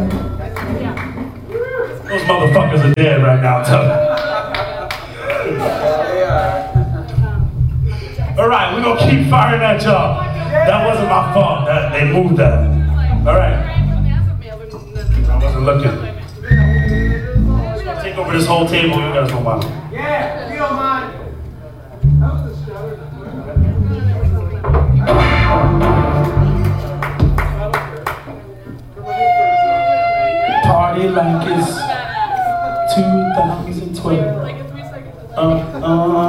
Those motherfuckers are dead right now, tell me. Alright, we're gonna keep firing at y'all. That wasn't my fault. They moved that. Alright. I wasn't looking. Just gonna take over this whole table. You guys don't mind. Yeah, if you don't mind. Party like it's 2012.